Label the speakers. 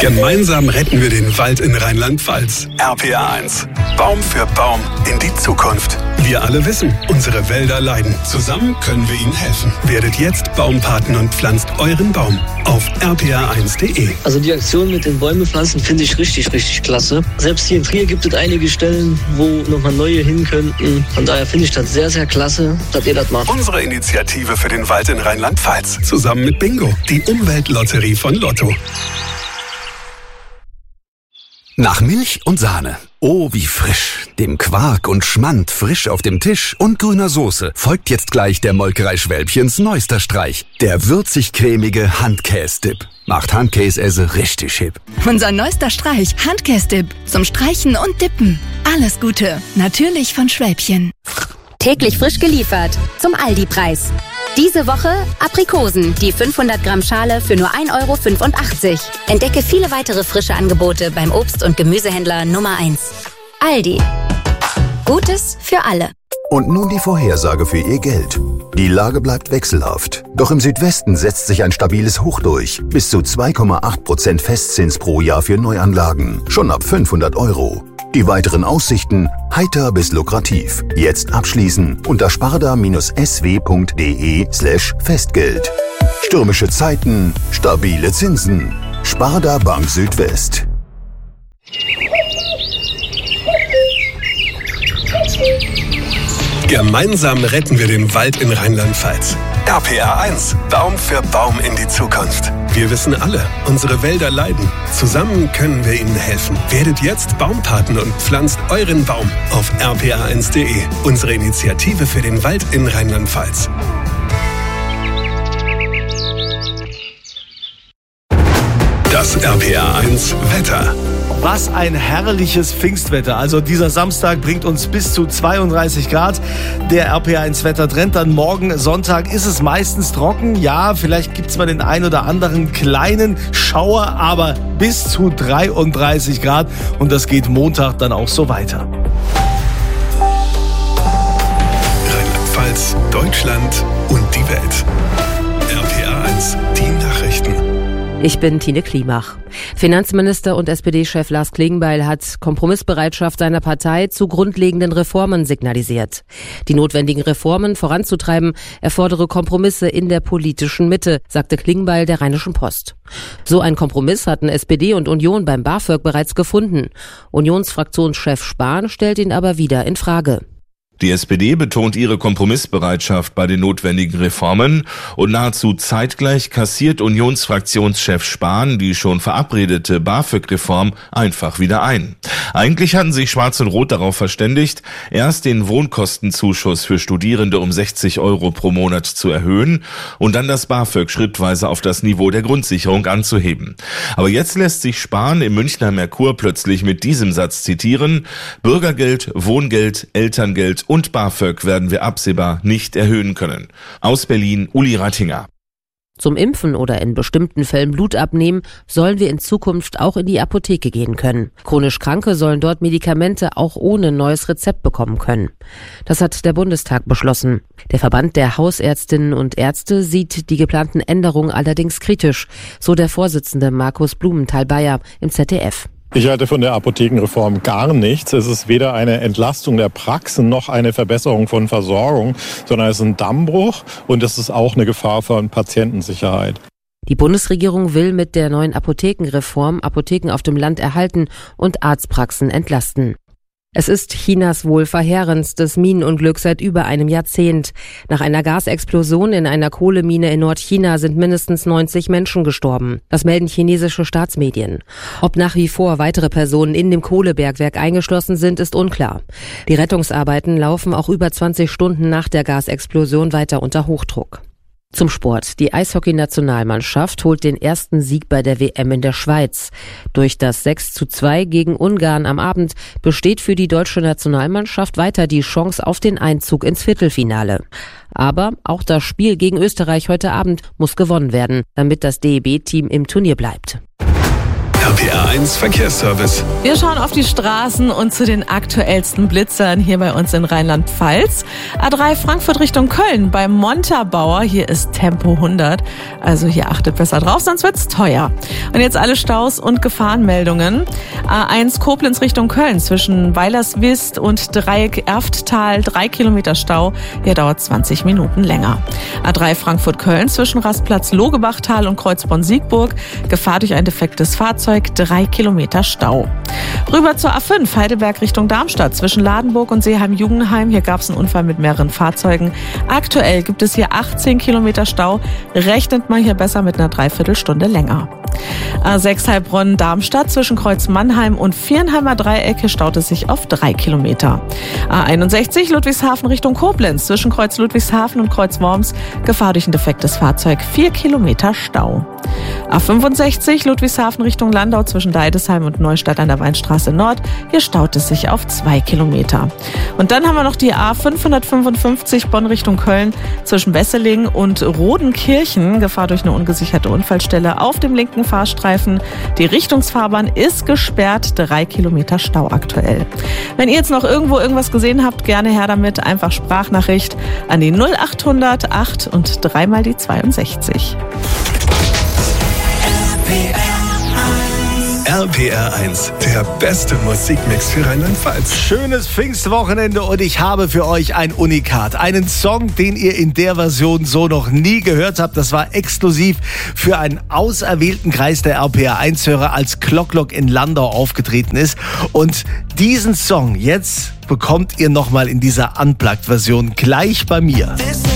Speaker 1: Gemeinsam retten wir den Wald in Rheinland-Pfalz. RPA1. Baum für Baum in die Zukunft. Wir alle wissen, unsere Wälder leiden. Zusammen können wir ihnen helfen. Werdet jetzt Baumpaten und pflanzt euren Baum auf rpa1.de.
Speaker 2: Also die Aktion mit den Bäume pflanzen finde ich richtig klasse. Selbst hier in Trier gibt es einige Stellen, wo nochmal neue hin könnten. Von daher finde ich das sehr klasse, dass ihr das macht.
Speaker 1: Unsere Initiative für den Wald in Rheinland-Pfalz. Zusammen mit Bingo, die Umweltlotterie von Lotto.
Speaker 3: Nach Milch und Sahne. Oh, wie frisch. Dem Quark und Schmand frisch auf dem Tisch und grüner Soße folgt jetzt gleich der Molkerei Schwälbchens neuester Streich. Der würzig-cremige Handkäse-Dip. Macht Handkäse richtig hip.
Speaker 4: Unser neuester Streich, Handkäse-Dip. Zum Streichen und Dippen. Alles Gute. Natürlich von Schwälbchen.
Speaker 5: Täglich frisch geliefert. Zum Aldi-Preis. Diese Woche Aprikosen, die 500 Gramm Schale für nur 1,85 €. Entdecke viele weitere frische Angebote beim Obst- und Gemüsehändler Nummer 1. Aldi. Gutes für alle.
Speaker 6: Und nun die Vorhersage für Ihr Geld. Die Lage bleibt wechselhaft. Doch im Südwesten setzt sich ein stabiles Hoch durch. Bis zu 2,8% Festzins pro Jahr für Neuanlagen. Schon ab 500 €. Die weiteren Aussichten heiter bis lukrativ. Jetzt abschließen unter sparda-sw.de/Festgeld. Stürmische Zeiten, stabile Zinsen. Sparda Bank Südwest.
Speaker 1: Gemeinsam retten wir den Wald in Rheinland-Pfalz. RPA1. Baum für Baum in die Zukunft. Wir wissen alle, unsere Wälder leiden. Zusammen können wir ihnen helfen. Werdet jetzt Baumpaten und pflanzt euren Baum auf rpa1.de. Unsere Initiative für den Wald in Rheinland-Pfalz. Das RPA1 Wetter.
Speaker 7: Was ein herrliches Pfingstwetter. Also dieser Samstag bringt uns bis zu 32 Grad. Der RPA1 Wettertrend. Dann morgen Sonntag ist es meistens trocken. Ja, vielleicht gibt es mal den ein oder anderen kleinen Schauer, aber bis zu 33 Grad. Und das geht Montag dann auch so weiter.
Speaker 1: Rheinland-Pfalz, Deutschland und die Welt. RPA1, die Nachrichten.
Speaker 8: Ich bin Tine Klimach. Finanzminister und SPD-Chef Lars Klingbeil hat Kompromissbereitschaft seiner Partei zu grundlegenden Reformen signalisiert. Die notwendigen Reformen voranzutreiben, erfordere Kompromisse in der politischen Mitte, sagte Klingbeil der Rheinischen Post. So ein Kompromiss hatten SPD und Union beim BAföG bereits gefunden. Unionsfraktionschef Spahn stellt ihn aber wieder in Frage.
Speaker 9: Die SPD betont ihre Kompromissbereitschaft bei den notwendigen Reformen und nahezu zeitgleich kassiert Unionsfraktionschef Spahn die schon verabredete BAföG-Reform einfach wieder ein. Eigentlich hatten sich Schwarz und Rot darauf verständigt, erst den Wohnkostenzuschuss für Studierende um 60 € pro Monat zu erhöhen und dann das BAföG schrittweise auf das Niveau der Grundsicherung anzuheben. Aber jetzt lässt sich Spahn im Münchner Merkur plötzlich mit diesem Satz zitieren: Bürgergeld, Wohngeld, Elterngeld und BAföG werden wir absehbar nicht erhöhen können. Aus Berlin, Uli Rattinger.
Speaker 8: Zum Impfen oder in bestimmten Fällen Blut abnehmen, sollen wir in Zukunft auch in die Apotheke gehen können. Chronisch Kranke sollen dort Medikamente auch ohne neues Rezept bekommen können. Das hat der Bundestag beschlossen. Der Verband der Hausärztinnen und Ärzte sieht die geplanten Änderungen allerdings kritisch, so der Vorsitzende Markus Blumenthal-Beyer im ZDF.
Speaker 10: Ich halte von der Apothekenreform gar nichts. Es ist weder eine Entlastung der Praxen noch eine Verbesserung von Versorgung, sondern es ist ein Dammbruch und es ist auch eine Gefahr für Patientensicherheit.
Speaker 8: Die Bundesregierung will mit der neuen Apothekenreform Apotheken auf dem Land erhalten und Arztpraxen entlasten. Es ist Chinas wohl verheerendstes Minenunglück seit über einem Jahrzehnt. Nach einer Gasexplosion in einer Kohlemine in Nordchina sind mindestens 90 Menschen gestorben. Das melden chinesische Staatsmedien. Ob nach wie vor weitere Personen in dem Kohlebergwerk eingeschlossen sind, ist unklar. Die Rettungsarbeiten laufen auch über 20 Stunden nach der Gasexplosion weiter unter Hochdruck. Zum Sport. Die Eishockey-Nationalmannschaft holt den ersten Sieg bei der WM in der Schweiz. Durch das 6:2 gegen Ungarn am Abend besteht für die deutsche Nationalmannschaft weiter die Chance auf den Einzug ins Viertelfinale. Aber auch das Spiel gegen Österreich heute Abend muss gewonnen werden, damit das DEB-Team im Turnier bleibt.
Speaker 1: RPR 1 Verkehrsservice.
Speaker 11: Wir schauen auf die Straßen und zu den aktuellsten Blitzern hier bei uns in Rheinland-Pfalz. A3 Frankfurt Richtung Köln bei Montabaur. Hier ist Tempo 100. Also hier achtet besser drauf, sonst wird's teuer. Und jetzt alle Staus und Gefahrenmeldungen. A1 Koblenz Richtung Köln zwischen Weilerswist und Dreieck Erfttal 3 Kilometer Stau. Hier dauert 20 Minuten länger. A3 Frankfurt Köln zwischen Rastplatz Logebachtal und Kreuzborn-Siegburg. Gefahr durch ein defektes Fahrzeug, 3 Kilometer Stau. Rüber zur A5 Heidelberg Richtung Darmstadt zwischen Ladenburg und Seeheim-Jugendheim. Hier gab es einen Unfall mit mehreren Fahrzeugen. Aktuell gibt es hier 18 Kilometer Stau. Rechnet man hier besser mit einer Dreiviertelstunde länger. A6 Heilbronn Darmstadt zwischen Kreuz Mannheim und Viernheimer Dreieck. Hier staut es sich auf 3 Kilometer. A61 Ludwigshafen Richtung Koblenz zwischen Kreuz Ludwigshafen und Kreuz Worms. Gefahr durch ein defektes Fahrzeug, 4 Kilometer Stau. A65 Ludwigshafen Richtung Landau zwischen Deidesheim und Neustadt an der Weinstraße Nord. Hier staut es sich auf 2 Kilometer. Und dann haben wir noch die A555 Bonn Richtung Köln zwischen Wesseling und Rodenkirchen. Gefahr durch eine ungesicherte Unfallstelle auf dem linken Fahrstreifen. Die Richtungsfahrbahn ist gesperrt, 3 Kilometer Stau aktuell. Wenn ihr jetzt noch irgendwo irgendwas gesehen habt, gerne her damit. Einfach Sprachnachricht an die 0800 8 und 3 mal die 62.
Speaker 1: RPR 1, der beste Musikmix für Rheinland-Pfalz.
Speaker 7: Schönes Pfingstwochenende und ich habe für euch ein Unikat. Einen Song, den ihr in der Version so noch nie gehört habt. Das war exklusiv für einen auserwählten Kreis der RPR 1-Hörer, als Klocklock in Landau aufgetreten ist. Und diesen Song jetzt bekommt ihr nochmal in dieser Unplugged-Version gleich bei mir.